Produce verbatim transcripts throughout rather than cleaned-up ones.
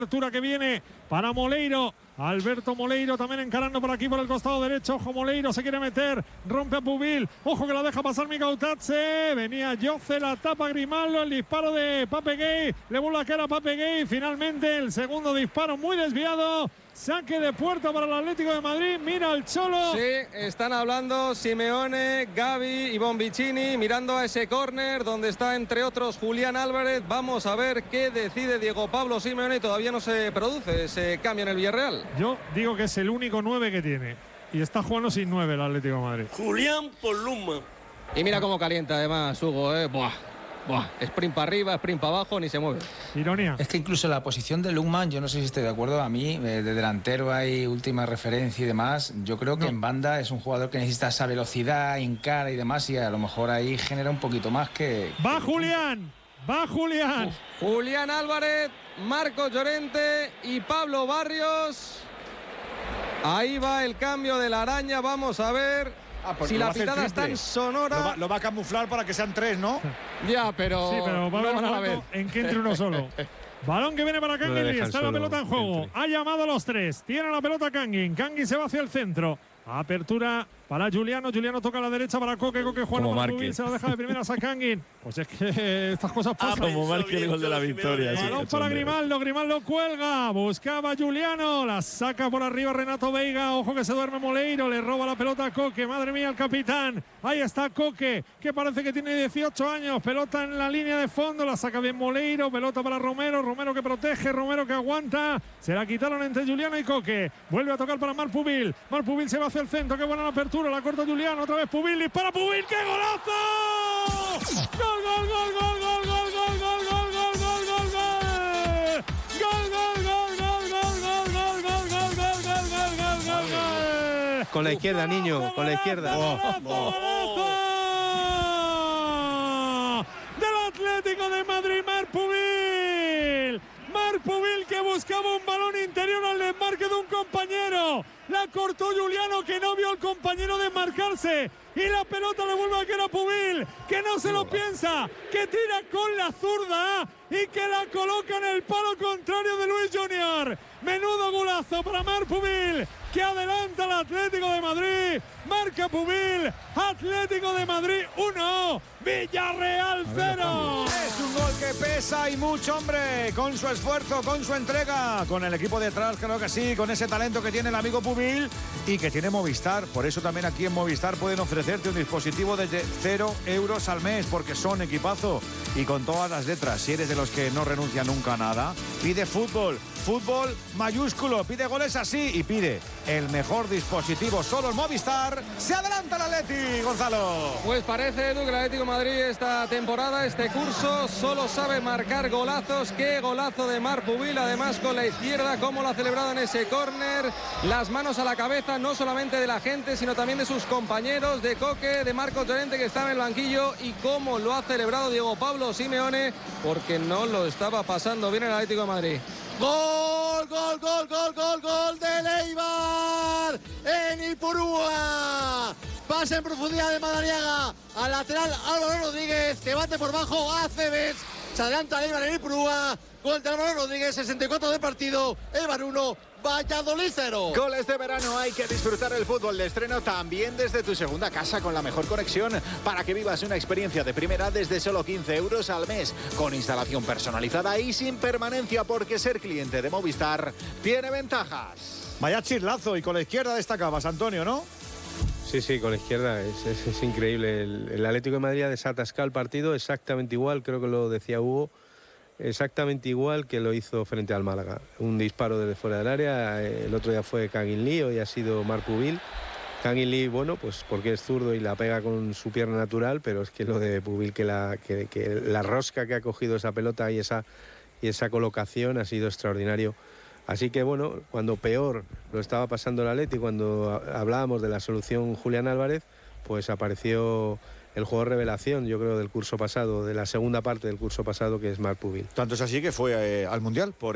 Apertura que viene para Moleiro. Alberto Moleiro también encarando por aquí por el costado derecho. Ojo, Moleiro se quiere meter, rompe a Pubil. Ojo que la deja pasar Mikautadze. Venía Jose, la tapa Grimaldo. El disparo de Pape Gay. Le vuelve a caer a Pape Gay. Finalmente el segundo disparo muy desviado. Saque de puerta para el Atlético de Madrid. Mira el Cholo. Sí, están hablando Simeone, Gavi y Bonvicini mirando a ese córner donde está entre otros Julián Álvarez. Vamos a ver qué decide Diego Pablo Simeone. Todavía no se produce ese cambio en el Villarreal. Yo digo que es el único nueve que tiene. Y está jugando sin nueve el Atlético de Madrid. Julián Poluma. Y mira cómo calienta además Hugo, ¿eh? Buah. Buah, sprint para arriba, sprint para abajo, ni se mueve. Ironía. Es que incluso la posición de Lukman, yo no sé si estoy de acuerdo, a mí, de delantero hay última referencia y demás. Yo creo que no. En banda es un jugador que necesita esa velocidad, encara y demás, y a lo mejor ahí genera un poquito más que... ¡Va que Julián! ¡Va Julián! Uf. Julián Álvarez, Marcos Llorente y Pablo Barrios. Ahí va el cambio de la araña, vamos a ver... Ah, pues si la pitada es tan sonora... Lo va, lo va a camuflar para que sean tres, ¿no? Ya, pero... Sí, pero va a haber no un a ver. en que entre uno solo. Balón que viene para Kangin, no está la pelota en juego. Ha llamado a los tres. Tiene la pelota Kangin. Kangin se va hacia el centro. Apertura para Juliano. Juliano toca a la derecha para Coque. Coque juega a Marque. Se la deja de primeras a Kangin. Pues es que estas cosas pasan. Ah, como marque el gol de la victoria. Sí, balón para Grimaldo. Grimaldo cuelga. Buscaba a Juliano. La saca por arriba Renato Veiga. Ojo que se duerme Moleiro. Le roba la pelota a Coque. Madre mía, el capitán. Ahí está Coque, que parece que tiene dieciocho años. Pelota en la línea de fondo. La saca bien Moleiro. Pelota para Romero. Romero que protege. Romero que aguanta. Se la quitaron entre Juliano y Coque. Vuelve a tocar para Marc Pubil. Marc Pubil se va hacia el centro. Qué buena la apertura. La corta Juliano. Otra vez Pubil. Dispara Pubil. ¡Qué golazo! ¡Gol, gol, gol, gol, gol, gol, gol, gol, gol, gol, gol, gol, gol! ¡Gol, gol, gol, gol, gol, gol, gol, gol, gol, gol, gol, gol, gol, gol! Con la izquierda, niño, con la izquierda. ¡Golazo, golazo! Del Atlético de Madrid, Marc Pubil. Marc Pubil que buscaba un balón interior al desmarque de un compañero. La cortó Juliano, que no vio al compañero desmarcarse. Y la pelota le vuelve a caer a Pubil, que no se lo piensa, que tira con la zurda y que la coloca en el palo contrario de Luis Junior. Menudo golazo para Marc Pubil, que adelanta al Atlético de Madrid. Marca Pubil, Atlético de Madrid uno, Villarreal cero. Es un gol que pesa y mucho, hombre, con su esfuerzo, con su entrega, con el equipo detrás, creo que sí, con ese talento que tiene el amigo Pubil y que tiene Movistar. Por eso también aquí en Movistar pueden ofrecerte un dispositivo desde cero euros al mes, porque son equipazo y con todas las letras. Si eres de los que no renuncia nunca a nada, pide fútbol, fútbol mayúsculo, pide goles así y pide el mejor dispositivo solo en Movistar. Se adelanta el Atleti, Gonzalo. Pues parece, Edu, que el Atlético de Madrid esta temporada, este curso, solo sabe marcar golazos. Qué golazo de Marc Pubil, además con la izquierda, cómo lo ha celebrado en ese córner. Las manos a la cabeza, no solamente de la gente, sino también de sus compañeros, de Coque, de Marcos Llorente, que está en el banquillo, y cómo lo ha celebrado Diego Pablo Simeone, porque no lo estaba pasando bien el Atlético de Madrid. Gol, gol, gol, gol, gol, gol de Eibar en Ipurúa. Pase en profundidad de Madariaga al lateral Álvaro Rodríguez, que bate por bajo a Aceves. Se adelanta Eibar en Ipurúa. Gol de Álvaro Rodríguez, sesenta y cuatro de partido. Eibar uno, Valladolid cero. Goles de verano, hay que disfrutar el fútbol de estreno también desde tu segunda casa con la mejor conexión para que vivas una experiencia de primera desde solo quince euros al mes, con instalación personalizada y sin permanencia, porque ser cliente de Movistar tiene ventajas. Vaya chirlazo, y con la izquierda destacabas, Antonio, ¿no? Sí, sí, con la izquierda es, es, es increíble. El, el Atlético de Madrid ha desatascado el partido exactamente igual, creo que lo decía Hugo, exactamente igual que lo hizo frente al Málaga. Un disparo desde fuera del área, el otro día fue Kangin Lee, hoy ha sido Marc Pubil. Kangin Lee, bueno, pues porque es zurdo y la pega con su pierna natural, pero es que lo de Pubil, que la, que, que la rosca que ha cogido esa pelota y esa, y esa colocación ha sido extraordinario. Así que bueno, cuando peor lo estaba pasando el Atleti, cuando hablábamos de la solución Julián Álvarez, pues apareció el jugador revelación, yo creo, del curso pasado, de la segunda parte del curso pasado, que es Marc Pubil. Tanto es así que fue eh, al Mundial por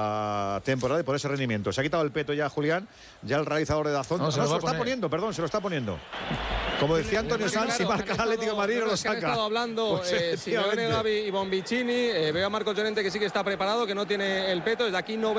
esa temporada y por ese rendimiento. Se ha quitado el peto ya Julián, ya el realizador de Dazón. No, no, se lo, lo está poniendo, perdón, se lo está poniendo. Como decía Antonio Porque, Sanz, si claro, marca el han Atlético de Madrid no estado- lo es que han saca. estado hablando Pues, eh, efectivamente. Simeone, Gavi y Bonvicini. Eh, veo a Marcos Llorente que sí que está preparado, que no tiene el peto. Desde aquí no